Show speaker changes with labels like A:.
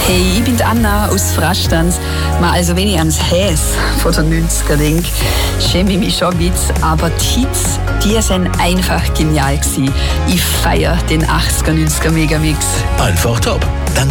A: Hey, ich bin die Anna aus Frastanz. Also wenn ich ans Häs von den 90er denke, schäme ich mich schon ein bisschen. Aber die Hits, die sind einfach genial gewesen. Ich feiere den 80er, 90er Megamix.
B: Einfach top. Dank